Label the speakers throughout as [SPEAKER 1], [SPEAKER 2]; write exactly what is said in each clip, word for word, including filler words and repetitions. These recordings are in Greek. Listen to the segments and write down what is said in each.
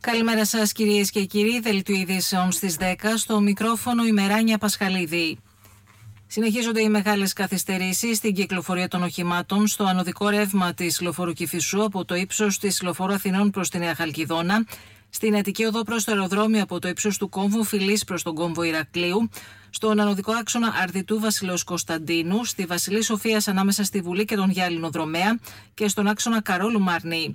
[SPEAKER 1] Καλημέρα σας κυρίες και κύριοι, δελτίο ειδήσεων στις δέκα, στο μικρόφωνο η Μεράνια Πασχαλίδη. Συνεχίζονται οι μεγάλες καθυστερήσεις στην κυκλοφορία των οχημάτων στο ανωδικό ρεύμα της λεωφόρου Κηφισού από το ύψος της λεωφόρου Αθηνών προς τη Νέα Χαλκιδόνα, στην Αττική Οδό προς το αεροδρόμιο από το ύψος του κόμβου Φιλής προς τον κόμβο Ηρακλείου, στον ανωδικό άξονα Αρδιτού Βασιλέως Κωνσταντίνου, στη Βασιλή Σοφίας ανάμεσα στη Βουλή και τον Γιάλινο Δρομέα και στον άξονα Καρόλου Μαρνή.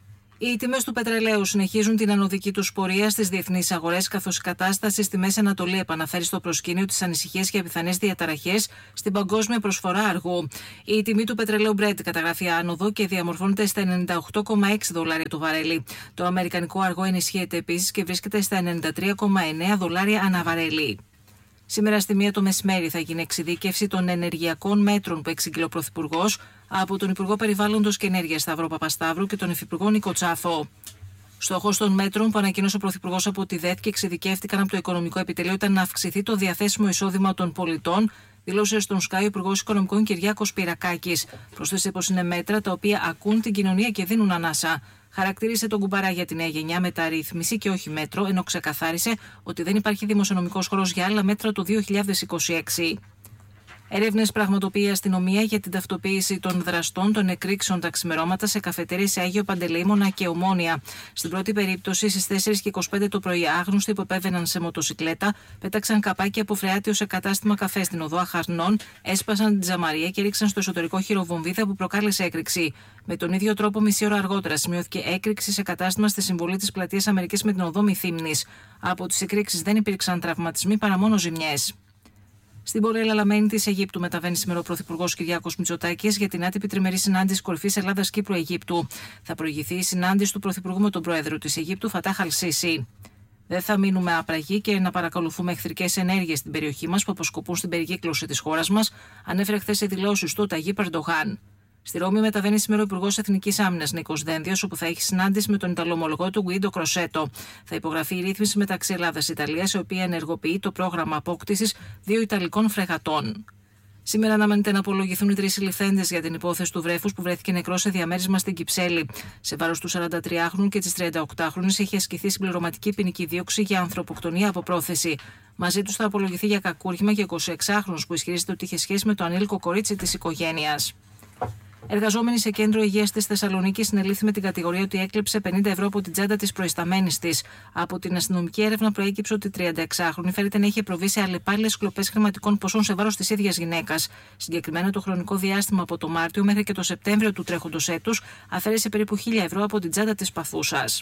[SPEAKER 1] Οι τιμές του πετρελαίου συνεχίζουν την ανωδική τους πορεία στις διεθνείς αγορές, καθώς η κατάσταση στη Μέση Ανατολή επαναφέρει στο προσκήνιο τις ανησυχίες για πιθανές διαταραχές στην παγκόσμια προσφορά αργού. Η τιμή του πετρελαίου Brent καταγράφει άνοδο και διαμορφώνεται στα ενενήντα οκτώ κόμμα έξι δολάρια το βαρέλι. Το αμερικανικό αργό ενισχύεται επίσης και βρίσκεται στα ενενήντα τρία κόμμα εννέα δολάρια ανά βαρέλι. Σήμερα στη μία το μεσημέρι θα γίνει εξειδίκευση των ενεργειακών μέτρων που εξήγηλε ο Πρωθυπουργός από τον Υπουργό Περιβάλλοντος και Ενέργειας Σταύρο Παπασταύρου και τον Υφυπουργό Νίκο Τσάφο. Στόχος των μέτρων που ανακοίνωσε ο Πρωθυπουργός από τη ΔΕΘ και εξειδικεύτηκαν από το Οικονομικό Επιτελείο ήταν να αυξηθεί το διαθέσιμο εισόδημα των πολιτών, δήλωσε στον Sky ο Υπουργός Οικονομικών Κυριάκος Πυρακάκης. Προσθέσε πως είναι μέτρα τα οποία ακούν την κοινωνία και δίνουν ανάσα. Χαρακτήρισε τον κουμπαρά για τη νέα γενιά μεταρρύθμιση και όχι μέτρο, ενώ ξεκαθάρισε ότι δεν υπάρχει δημοσιονομικός χώρος για άλλα μέτρα το δύο χιλιάδες είκοσι έξι. Έρευνες πραγματοποιεί η αστυνομία για την ταυτοποίηση των δραστών των εκρήξεων τα ξημερώματα σε καφετέρειες σε Άγιο Παντελεήμονα και Ομόνια. Στην πρώτη περίπτωση, στις τέσσερις και είκοσι πέντε το πρωί, άγνωστοι που επέβαιναν σε μοτοσικλέτα πέταξαν καπάκι από φρεάτιο σε κατάστημα καφέ στην οδό Αχαρνών, έσπασαν την τζαμαρία και ρίξαν στο εσωτερικό χειροβομβίδα που προκάλεσε έκρηξη. Με τον ίδιο τρόπο, μισή ώρα αργότερα, σημειώθηκε έκρηξη σε κατάστημα στη συμβολή της Πλατείας Αμερικής με την οδό Μυθύμνης. Από τις εκρήξεις δεν υπήρξαν τραυματισμοί παρά μόνο ζημιές. Στην πολύ ελαλαμένη της Αιγύπτου μεταβαίνει σήμερα ο Πρωθυπουργός Κυριάκος Μητσοτάκης για την άτυπη τριμερή συνάντηση κορυφής Ελλάδας-Κύπρου-Αιγύπτου. Θα προηγηθεί η συνάντηση του Πρωθυπουργού με τον Πρόεδρο της Αιγύπτου, Φατάχ Αλ-Σίσι. Δεν θα μείνουμε άπραγοι και να παρακολουθούμε εχθρικές ενέργειες στην περιοχή μας που αποσκοπούν στην περικύκλωση της χώρας μας, ανέφερε χθες σε δηλώσεις του Ταγίπ Ερντογάν. Στη Ρώμη μεταβαίνει σήμερα ο Υπουργός Εθνικής Άμυνας Νίκος Δένδιος, όπου θα έχει συνάντηση με τον Ιταλομολογό του Γκουίντο Κροσέτο. Θα υπογραφεί η ρύθμιση μεταξύ Ελλάδας-Ιταλίας, η οποία ενεργοποιεί το πρόγραμμα απόκτησης δύο Ιταλικών φρεγατών. Σήμερα αναμένεται να απολογηθούν οι τρεις συλληφθέντες για την υπόθεση του βρέφους που βρέθηκε νεκρό σε διαμέρισμα στην Κυψέλη. Σε βάρος του σαραντατριάχρονου και της τριανταοκτάχρονης έχει ασκηθεί συμπληρωματική ποινική δίωξη για ανθρωποκτονία από πρόθεση. Μαζί τους θα απολογηθεί για κακούργημα και εικοσιεξάχρονος που ισχυρίζεται ότι είχε σχέση με το ανήλικο κορίτσι της οικογένειας. Εργαζόμενη σε κέντρο υγείας της Θεσσαλονίκης συνελήφθη με την κατηγορία ότι έκλεψε πενήντα ευρώ από την τσάντα της προϊσταμένης της. Από την αστυνομική έρευνα προέκυψε ότι η τριανταεξάχρονη φέρεται να είχε προβεί σε αλλεπάλληλες κλοπές χρηματικών ποσών σε βάρος της ίδιας γυναίκας. Συγκεκριμένα το χρονικό διάστημα από το Μάρτιο μέχρι και το Σεπτέμβριο του τρέχοντος έτους αφαίρεσε περίπου χίλια ευρώ από την τσάντα της παθούσας.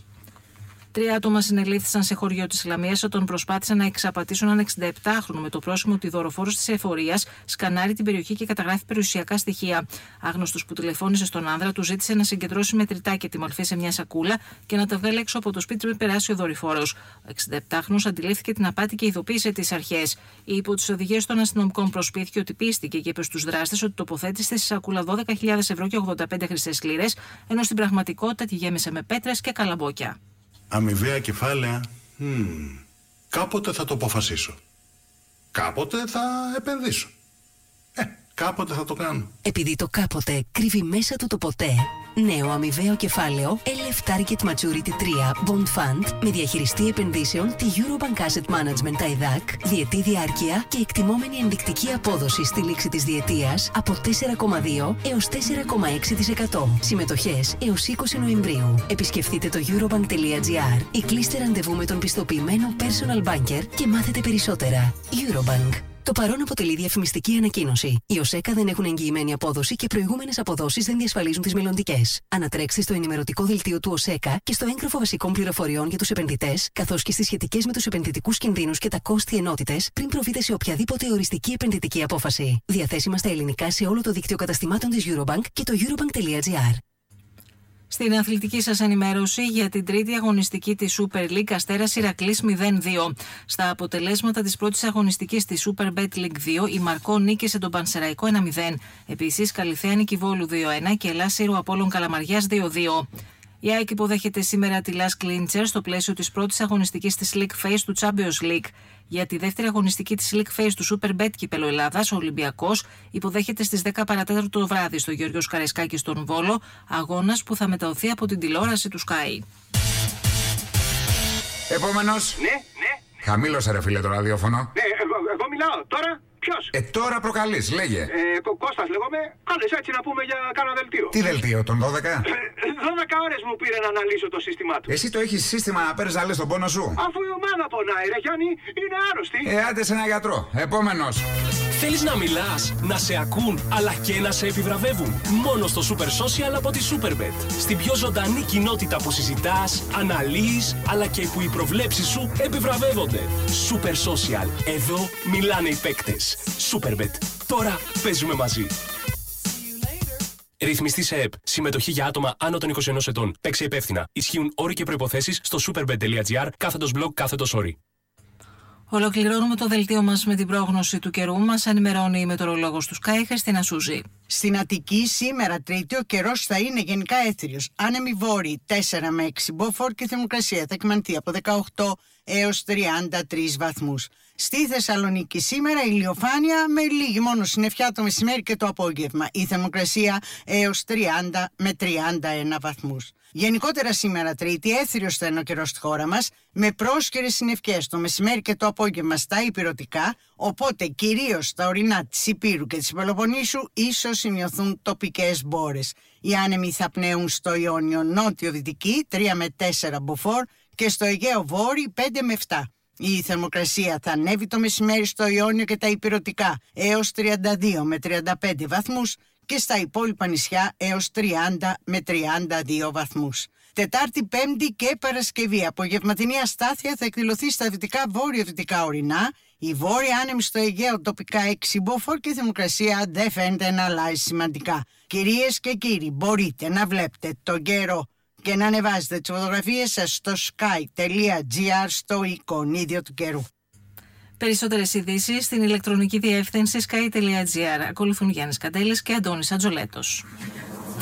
[SPEAKER 1] Τρία άτομα συνελήφθησαν σε χωριό της Λαμίας όταν προσπάθησαν να εξαπατήσουν έναν εξηνταεπτάχρονο με το πρόσημο ότι δωροφόρος της εφορίας σκανάρει την περιοχή και καταγράφει περιουσιακά στοιχεία. Άγνωστος που τηλεφώνησε στον άνδρα του ζήτησε να συγκεντρώσει μετρητά και τη μορφή σε μια σακούλα και να τα βγάλει έξω από το σπίτι πριν περάσει ο δορυφόρος. Ο εξηνταεπτάχρονος αντιλήφθηκε την απάτη και ειδοποίησε τις αρχές. Υπό τις οδηγίες των αστυνομικών προσπίθηκε ότι πίστηκε και είπε στους δράστες ότι τοποθέτησε στη σακούλα δώδεκα χιλιάδες ευρώ και ογδόντα πέντε χρυσές λίρες, ενώ στην πραγματικότητα τη γέμισε με πέτρες και καλαμπόκια.
[SPEAKER 2] Αμοιβαία κεφάλαια. Mm. Κάποτε θα το αποφασίσω. Κάποτε θα επενδύσω. Ε, κάποτε θα το κάνω.
[SPEAKER 3] Επειδή το κάποτε κρύβει μέσα του το ποτέ. Νέο αμοιβαίο κεφάλαιο L F Target Maturity τρία Bond Fund με διαχειριστή επενδύσεων τη Eurobank Asset Management τα ΕΔΑΚ, διετή διάρκεια και εκτιμόμενη ενδεικτική απόδοση στη λήξη της διετίας από τέσσερα κόμμα δύο έως τέσσερα κόμμα έξι τοις εκατό. Συμμετοχές έως είκοσι Νοεμβρίου. Επισκεφτείτε το eurobank.gr ή κλείστε ραντεβού με τον πιστοποιημένο personal banker και μάθετε περισσότερα. Eurobank. Το παρόν αποτελεί διαφημιστική ανακοίνωση. Οι ΟΣΕΚΑ δεν έχουν εγγυημένη απόδοση και προηγούμενες αποδόσεις δεν διασφαλίζουν τις μελλοντικές. Ανατρέξτε στο ενημερωτικό δελτίο του ΟΣΕΚΑ και στο έγγραφο βασικών πληροφοριών για τους επενδυτές, καθώς και στις σχετικές με τους επενδυτικούς κινδύνους και τα κόστη ενότητες, πριν προβείτε σε οποιαδήποτε οριστική επενδυτική απόφαση. Διαθέσιμα στα ελληνικά σε όλο το δίκτυο καταστημάτων της Eurobank και το eurobank.gr.
[SPEAKER 1] Στην αθλητική σας ενημέρωση για την τρίτη αγωνιστική της Super League, Αστέρας Ηρακλής μηδέν δύο. Στα αποτελέσματα της πρώτης αγωνιστικής της Super Bet League δύο, η Μαρκό νίκησε τον Πανσεραϊκό ένα μηδέν. Επίσης, Καλυθέα Νικηβόλου δύο ένα και Ελλάς Ήρου Απόλλων Καλαμαριάς δύο δύο. Η ΑΕΚ υποδέχεται σήμερα τη Λας Κλίντσερ στο πλαίσιο της πρώτης αγωνιστικής της League Phase του Champions League. Για τη δεύτερη αγωνιστική της League Phase του Super Bet Κύπελλο Ελλάδας, ο Ολυμπιακός υποδέχεται στις δέκα παρά τέταρτο το βράδυ στο Γεώργιος Καραϊσκάκη στον Βόλο, αγώνας που θα μεταδοθεί από την τηλεόραση του Sky.
[SPEAKER 4] Επόμενος.
[SPEAKER 5] Ναι, ναι.
[SPEAKER 4] Χαμήλωσε ρε φίλε το ραδιόφωνο.
[SPEAKER 5] Ναι, εγώ, εγώ μιλάω. Τώρα ποιος?
[SPEAKER 4] Ε, τώρα προκαλείς, λέγε.
[SPEAKER 5] Ε, Κω- Κώστας λέγομαι. Κάλες έτσι να πούμε για κάνα δελτίο.
[SPEAKER 4] Τι δελτίο, τον δώδεκα?
[SPEAKER 5] Ε, δώδεκα ώρες μου πήρε να αναλύσω το σύστημά του.
[SPEAKER 4] Εσύ το έχεις σύστημα να παίρνεις να λες τον πόνο σου?
[SPEAKER 5] Αφού η ομάδα πονάει, ρε Γιάννη, είναι άρρωστη.
[SPEAKER 4] Ε, άντε σε ένα γιατρό. Επόμενος.
[SPEAKER 6] Θέλεις να μιλάς, να σε ακούν, αλλά και να σε επιβραβεύουν. Μόνο στο Super Social από τη Superbet. Στην πιο ζωντανή κοινότητα που συζητάς, αναλύεις, αλλά και που οι προβλέψεις σου επιβραβεύονται. Super Social. Εδώ μιλάνε οι παίκτες. Superbet. Τώρα παίζουμε μαζί. Ρυθμιστή σε ΕΠ. Συμμετοχή για άτομα άνω των είκοσι ενός ετών. Παίξε υπεύθυνα. Ισχύουν όροι και προϋποθέσεις στο superbet.gr κάθετος blog κάθετος όροι.
[SPEAKER 1] Ολοκληρώνουμε το δελτίο μας με την πρόγνωση του καιρού. Μας ενημερώνει η μετεωρολόγος του Sky, Χριστίνα Σούζη.
[SPEAKER 7] Στην Αττική σήμερα Τρίτη ο καιρός θα είναι γενικά έθριος. Άνεμοι βόρειοι τέσσερα με έξι μποφόρ και η θερμοκρασία θα εκμανθεί από δεκαοκτώ έως τριάντα τρεις βαθμούς. Στη Θεσσαλονίκη σήμερα ηλιοφάνεια με λίγη μόνο συννεφιά το μεσημέρι και το απόγευμα. Η θερμοκρασία έως τριάντα με τριάντα ένα βαθμούς. Γενικότερα σήμερα Τρίτη έθριος θα είναι ο καιρός στη χώρα μας με πρόσκαιρες συννεφιές το μεσημέρι και το απόγευμα στα ηπειρωτικά, οπότε κυρίως στα ορεινά της Ηπείρου και της Πελοποννήσου ίσως σημειωθούν τοπικές μπόρες. Οι άνεμοι θα πνέουν στο Ιόνιο νότιο-δυτική τρία με τέσσερα μποφόρ και στο Αιγαίο βόρειο πέντε με επτά. Η θερμοκρασία θα ανέβει το μεσημέρι στο Ιόνιο και τα ηπειρωτικά έως τριάντα δύο με τριάντα πέντε βαθμούς και στα υπόλοιπα νησιά έως τριάντα με τριάντα δύο βαθμούς. Τετάρτη, Πέμπτη και Παρασκευή απογευματινή αστάθεια θα εκδηλωθεί στα δυτικά βόρειο-δυτικά ορεινά. Η βόρεια άνεμη στο Αιγαίο τοπικά έξι μποφόρ και η θερμοκρασία δεν φαίνεται να αλλάζει σημαντικά. Κυρίες και κύριοι, μπορείτε να βλέπετε τον καιρό και να ανεβάζετε τις φωτογραφίες σας στο sky.gr στο εικονίδιο του καιρού.
[SPEAKER 1] Περισσότερες ειδήσεις στην ηλεκτρονική διεύθυνση sky.gr. Ακολουθούν Γιάννης Καντέλης και Αντώνης Αντζολέτος.